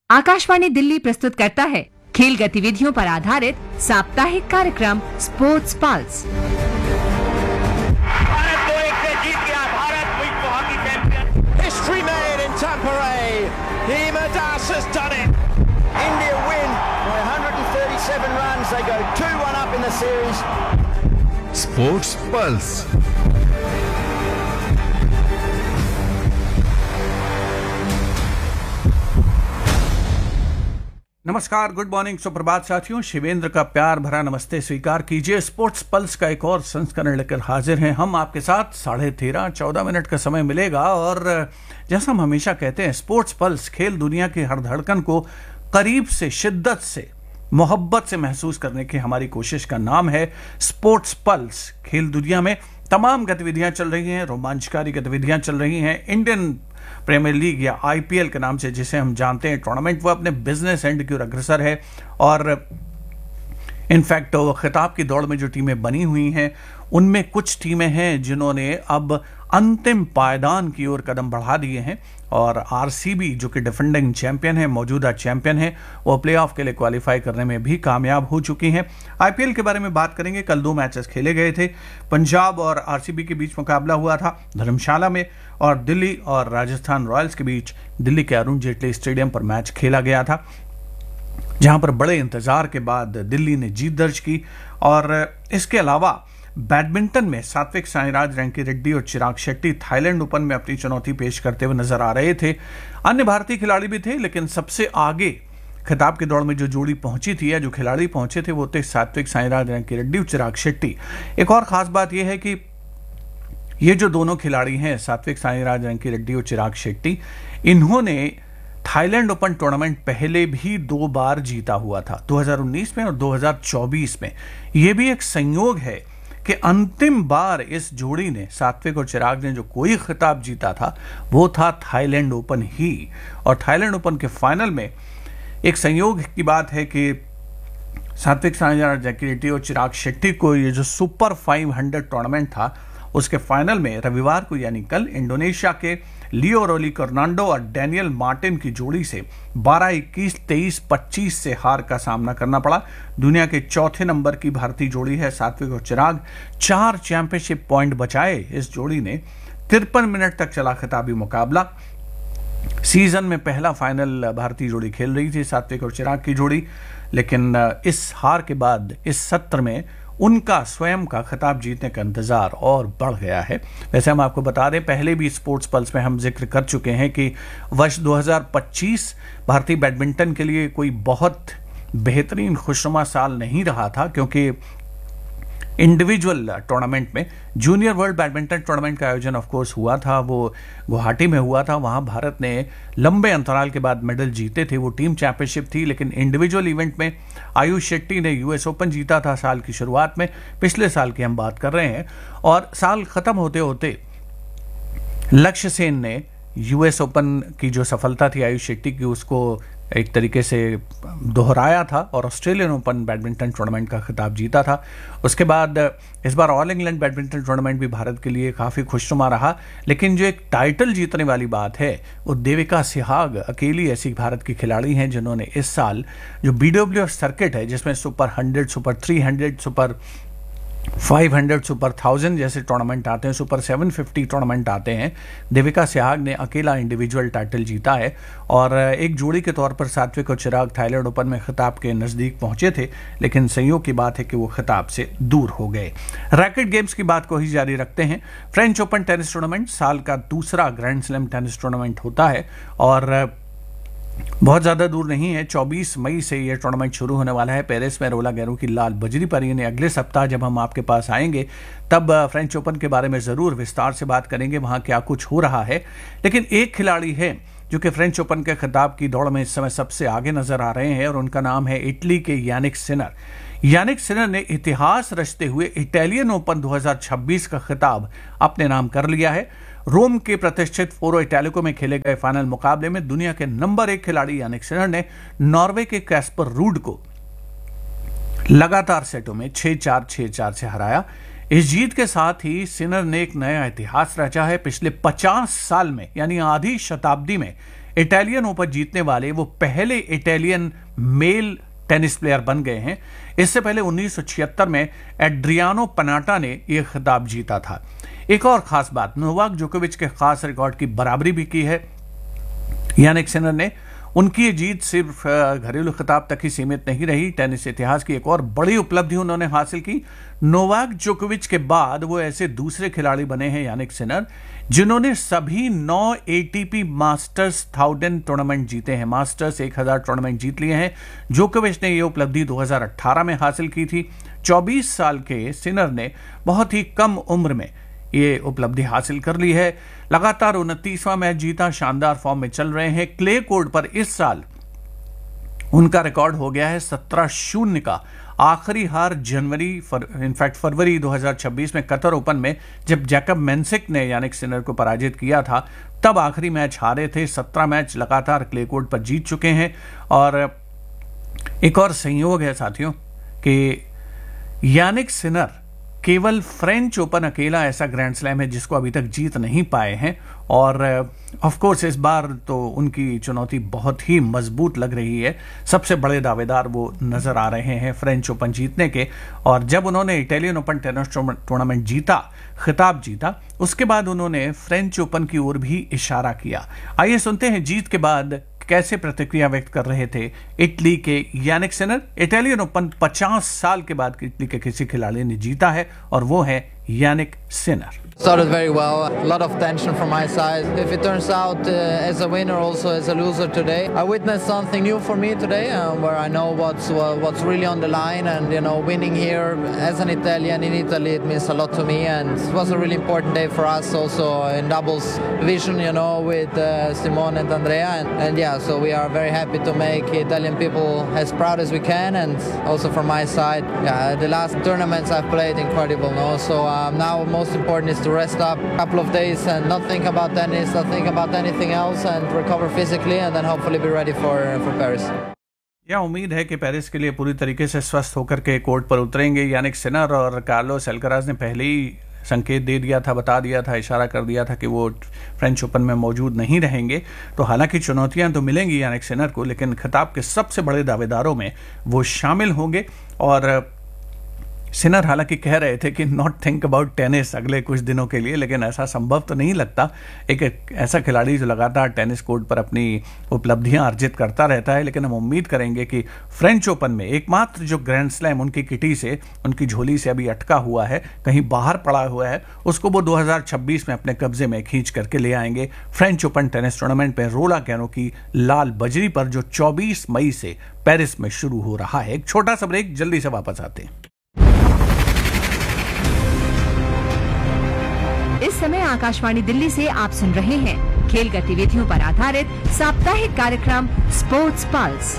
आकाशवाणी दिल्ली प्रस्तुत करता है खेल गतिविधियों पर आधारित साप्ताहिक कार्यक्रम स्पोर्ट्स पल्स। भारत 2-1 से जीत गया। भारत विश्व hockey champion. History made in Tampere. Himadas has done it. India win by 137 runs. They go 2-1 up in the series. Sports pulse. नमस्कार, गुड मॉर्निंग, सुप्रभात साथियों। शिवेंद्र का प्यार भरा नमस्ते स्वीकार कीजिए। स्पोर्ट्स पल्स का एक और संस्करण लेकर हाजिर हैं हम आपके साथ। 13:30-14 मिनट का समय मिलेगा और जैसा हम हमेशा कहते हैं, स्पोर्ट्स पल्स खेल दुनिया की हर धड़कन को करीब से, शिद्दत से, मोहब्बत से महसूस करने की हमारी कोशिश का नाम है स्पोर्ट्स पल्स। खेल दुनिया में तमाम गतिविधियां चल रही हैं, रोमांचकारी गतिविधियां चल रही हैं। इंडियन प्रीमियर लीग या आईपीएल के नाम से जिसे हम जानते हैं टूर्नामेंट, वो अपने बिजनेस एंड की ओर अग्रसर है और इनफैक्ट वो खिताब की दौड़ में जो टीमें बनी हुई हैं उनमें कुछ टीमें हैं जिन्होंने अब अंतिम पायदान की ओर कदम बढ़ा दिए हैं और आरसीबी जो कि डिफेंडिंग चैंपियन है, मौजूदा चैंपियन है, वो प्लेऑफ के लिए क्वालिफाई करने में भी कामयाब हो चुकी हैं। आईपीएल के बारे में बात करेंगे। कल 2 मैचेस खेले गए थे। पंजाब और आरसीबी के बीच मुकाबला हुआ था धर्मशाला में और दिल्ली और राजस्थान रॉयल्स के बीच दिल्ली के अरुण जेटली स्टेडियम पर मैच खेला गया था, जहां पर बड़े इंतजार के बाद दिल्ली ने जीत दर्ज की। और इसके अलावा बैडमिंटन में सात्विक साईराज, रैंकी रेड्डी और चिराग शेट्टी थाईलैंड ओपन में अपनी चुनौती पेश करते हुए नजर आ रहे थे। अन्य भारतीय खिलाड़ी भी थे, लेकिन सबसे आगे खिताब की दौड़ में जो जोड़ी पहुंची थी या जो खिलाड़ी पहुंचे थे वो थे सात्विक साईराज, रैंकी रेड्डी और चिराग शेट्टी। एक और खास बात यह है कि ये जो दोनों खिलाड़ी हैं, सात्विक साईराज, रैंकी रेड्डी और चिराग शेट्टी, इन्होंने थाईलैंड ओपन टूर्नामेंट पहले भी 2 बार जीता हुआ था, 2019 में और 2024 में। यह भी एक संयोग है कि अंतिम बार इस जोड़ी ने, सात्विक और चिराग ने, जो कोई खिताब जीता था वो था थाईलैंड ओपन ही। और थाईलैंड ओपन के फाइनल में एक संयोग की बात है कि सात्विक साईराज, रैंकी रेड्डी और चिराग शेट्टी को ये जो सुपर 500 टूर्नामेंट था उसके फाइनल में रविवार को यानी कल इंडोनेशिया के लियो रोली कर्नांडो और डैनियल मार्टिन की जोड़ी से 12-21, 23-25 से हार का सामना करना पड़ा। दुनिया के चौथे नंबर की भारतीय जोड़ी है सात्विक और चिराग। 4 चैंपियनशिप पॉइंट बचाए इस जोड़ी ने। 53 मिनट तक चला खिताबी मुकाबला। सीजन में पहला फाइनल भारतीय जोड़ी खेल रही थी, सात्विक और चिराग की जोड़ी, लेकिन इस हार के बाद इस सत्र में उनका स्वयं का खिताब जीतने का इंतजार और बढ़ गया है। वैसे हम आपको बता दें, पहले भी स्पोर्ट्स पल्स में हम जिक्र कर चुके हैं कि वर्ष 2025 भारतीय बैडमिंटन के लिए कोई बहुत बेहतरीन खुशनुमा साल नहीं रहा था, क्योंकि इंडिविजुअल टूर्नामेंट में जूनियर वर्ल्ड बैडमिंटन टूर्नामेंट का आयोजन ऑफ कोर्स हुआ था, वो गुवाहाटी में हुआ था। वहां भारत ने लंबे अंतराल के बाद मेडल जीते थे, वो टीम चैंपियनशिप थी। लेकिन इंडिविजुअल इवेंट में आयुष शेट्टी ने यूएस ओपन जीता था साल की शुरुआत में, पिछले साल की हम बात कर रहे हैं। और साल खत्म होते होते लक्ष्य सेन ने यूएस ओपन की जो सफलता थी आयुष शेट्टी की, उसको एक तरीके से दोहराया था और ऑस्ट्रेलियन ओपन बैडमिंटन टूर्नामेंट का खिताब जीता था। उसके बाद इस बार ऑल इंग्लैंड बैडमिंटन टूर्नामेंट भी भारत के लिए काफ़ी खुशनुमा रहा। लेकिन जो एक टाइटल जीतने वाली बात है वो देविका सिहाग अकेली ऐसी भारत की खिलाड़ी हैं जिन्होंने इस साल जो बीडब्ल्यूएफ सर्किट है, जिसमें सुपर 100, सुपर 300, सुपर 500, सुपर 1000 जैसे टूर्नामेंट आते हैं, सुपर 750 टूर्नामेंट आते हैं, देविका सिहाग ने अकेला इंडिविजुअल टाइटल जीता है। और एक जोड़ी के तौर पर सात्विक और चिराग थाईलैंड ओपन में खिताब के नज़दीक पहुंचे थे, लेकिन संयोग की बात है कि वो खिताब से दूर हो गए। रैकेट गेम्स की बात को ही जारी रखते हैं। फ्रेंच ओपन टेनिस टूर्नामेंट साल का दूसरा ग्रैंड स्लैम टेनिस टूर्नामेंट होता है और बहुत ज़्यादा दूर नहीं है। 24 मई से यह टूर्नामेंट शुरू होने वाला है पेरिस में, रोला गैरो की लाल बजरी पर। यानी अगले सप्ताह जब हम आपके पास आएंगे तब फ्रेंच ओपन के बारे में ज़रूर विस्तार से बात करेंगे, वहाँ क्या कुछ हो रहा है। लेकिन एक खिलाड़ी है जो कि फ्रेंच ओपन के खिताब की दौड़ में इस समय सबसे आगे नजर आ रहे हैं और उनका नाम है इटली के यानिक सिनर। यानिक सिनर ने इतिहास रचते हुए इटालियन ओपन 2026 का खिताब अपने नाम कर लिया है। रोम के प्रतिष्ठित फोरो इटैलिको में खेले गए फाइनल मुकाबले में दुनिया के नंबर 1 खिलाड़ी यानिक सिनर ने नॉर्वे के कैस्पर रूड को लगातार सेटों में 6-4, 6-4 से हराया। इस जीत के साथ ही सिनर ने एक नया इतिहास रचा है। पिछले 50 साल में यानी आधी शताब्दी में इटालियन ओपन जीतने वाले वो पहले इटालियन मेल टेनिस प्लेयर बन गए हैं। इससे पहले 1976 में एड्रियानो पनाटा ने यह खिताब जीता था। एक और खास बात, नोवाक जोकोविच के खास रिकॉर्ड की बराबरी भी की है यानिक सिनर ने। उनकी ये जीत सिर्फ घरेलू खिताब तक ही सीमित नहीं रही, टेनिस इतिहास की एक और बड़ी उपलब्धि उन्होंने हासिल की। नोवाक जोकोविच के बाद वो ऐसे दूसरे खिलाड़ी बने हैं यानिक सिनर जिन्होंने सभी 9 एटीपी मास्टर्स 1000 टूर्नामेंट जीते हैं। मास्टर्स 1000 टूर्नामेंट जीत लिए हैं। जोकोविच ने यह उपलब्धि 2018 में हासिल की थी। 24 साल के सिनर ने बहुत ही कम उम्र में ये उपलब्धि हासिल कर ली है। लगातार 29वां मैच जीता, शानदार फॉर्म में चल रहे हैं। क्ले कोर्ट पर इस साल उनका रिकॉर्ड हो गया है 17-0 का। आखिरी हार फरवरी 2026 में कतर ओपन में जब जैकब मेंसिक ने यानिक सिनर को पराजित किया था, तब आखिरी मैच हारे थे। 17 मैच लगातार क्ले कोर्ट पर जीत चुके हैं। और एक और संयोग है साथियों कि यानिक सिनर केवल फ्रेंच ओपन अकेला ऐसा ग्रैंड स्लैम है जिसको अभी तक जीत नहीं पाए हैं। और ऑफ कोर्स इस बार तो उनकी चुनौती बहुत ही मजबूत लग रही है। सबसे बड़े दावेदार वो नजर आ रहे हैं फ्रेंच ओपन जीतने के। और जब उन्होंने इटालियन ओपन टेनिस टूर्नामेंट जीता, खिताब जीता, उसके बाद उन्होंने फ्रेंच ओपन की ओर भी इशारा किया। आइए सुनते हैं जीत के बाद कैसे प्रतिक्रिया व्यक्त कर रहे थे इटली के यानिक सिनर। इटालियन ओपन 50 साल के बाद इटली के किसी खिलाड़ी ने जीता है और वो है Jannik Sinner. Started very well. A lot of tension from my side. If it turns out as a winner, also as a loser today, I witnessed something new for me today, where I know what's really on the line, and winning here as an Italian in Italy, it means a lot to me, and it was a really important day for us also in doubles division, with Simone and Andrea, and yeah, so we are very happy to make Italian people as proud as we can, and also from my side, yeah, the last tournaments I've played incredible, no, so now most important is to rest up a couple of days and not think about tennis, not think about anything else, and recover physically, and then hopefully be ready for Paris. यह उम्मीद है कि Paris के लिए पूरी तरीके से स्वस्थ होकर के कोर्ट पर उतरेंगे यानिक सिनर। और कार्लोस अल्कराज ने पहले ही संकेत दे दिया था, बता दिया था, इशारा कर दिया था कि वो फ्रेंच ओपन में मौजूद नहीं रहेंगे। तो हालांकि चुनौतियां तो मिलेंगी यानिक सिनर को, लेकिन खिताब के सबसे बड़े दावेदारों में वो शामिल होंगे। और सिनर हालांकि कह रहे थे कि नॉट थिंक अबाउट टेनिस अगले कुछ दिनों के लिए, लेकिन ऐसा संभव तो नहीं लगता। एक ऐसा खिलाड़ी जो लगातार टेनिस कोर्ट पर अपनी उपलब्धियां अर्जित करता रहता है। लेकिन हम उम्मीद करेंगे कि फ्रेंच ओपन में एकमात्र जो ग्रैंड स्लैम उनकी किटी से, उनकी झोली से अभी अटका हुआ है, कहीं बाहर पड़ा हुआ है, उसको वो 2026 में अपने कब्जे में खींच करके ले आएंगे। फ्रेंच ओपन टेनिस टूर्नामेंट में रोला कैनो की लाल बजरी पर जो 24 मई से पेरिस में शुरू हो रहा है। एक छोटा सा ब्रेक, जल्दी से वापस आते हैं। इस समय आकाशवाणी दिल्ली से आप सुन रहे हैं खेल गतिविधियों पर आधारित साप्ताहिक कार्यक्रम स्पोर्ट्स पल्स।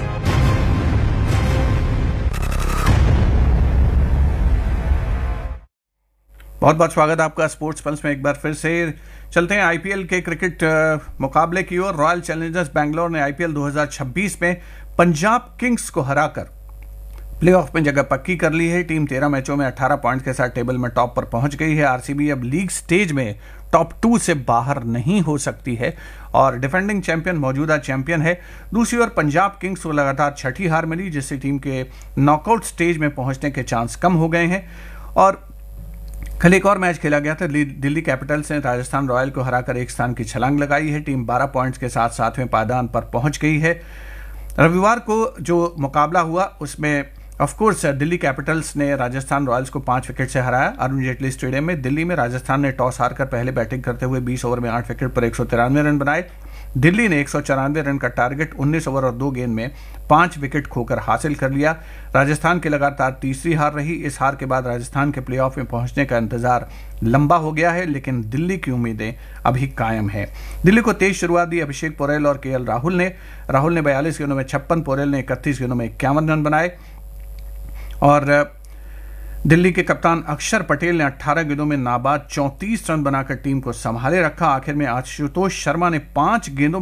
बहुत बहुत स्वागत आपका स्पोर्ट्स पल्स में। एक बार फिर से चलते हैं आईपीएल के क्रिकेट मुकाबले की ओर। रॉयल चैलेंजर्स बैंगलोर ने आईपीएल 2026 में पंजाब किंग्स को हराकर प्लेऑफ में जगह पक्की कर ली है। टीम 13 मैचों में 18 पॉइंट्स के साथ टेबल में टॉप पर पहुंच गई है। आरसीबी अब लीग स्टेज में टॉप 2 से बाहर नहीं हो सकती है और डिफेंडिंग चैंपियन मौजूदा चैंपियन है। दूसरी ओर पंजाब किंग्स को लगातार छठी हार मिली, जिससे टीम के नॉकआउट स्टेज में पहुंचने के चांस कम हो गए हैं। और कल एक और मैच खेला गया था। दिल्ली कैपिटल्स ने राजस्थान रॉयल को हराकर एक स्थान की छलांग लगाई है। टीम 12 पॉइंट्स के साथ 7वें पायदान पर पहुंच गई है। रविवार को जो मुकाबला हुआ उसमें ऑफ कोर्स दिल्ली कैपिटल्स ने राजस्थान रॉयल्स को 5 विकेट से हराया अरुण जेटली स्टेडियम में। दिल्ली में राजस्थान ने टॉस हारकर पहले बैटिंग करते हुए 20 ओवर में 8 विकेट पर 193 रन बनाए। दिल्ली ने 194 रन का टारगेट 19 ओवर और 2 गेंद में 5 विकेट खोकर हासिल कर लिया। राजस्थान की लगातार तीसरी हार रही। इस हार के बाद राजस्थान के प्लेऑफ में पहुंचने का इंतजार लंबा हो गया है, लेकिन दिल्ली की उम्मीदें अभी कायम है। दिल्ली को तेज शुरुआत दी अभिषेक पोरेल और केएल राहुल ने 42 गेंदों में 56, पोरेल ने 31 गेंदों में 51 रन बनाए। और दिल्ली के कप्तान अक्षर पटेल ने 18 गेंदों में नाबाद 34 रन बनाकर टीम को संभाले रखा। आखिर में आशुतोष शर्मा ने 5 गेंदों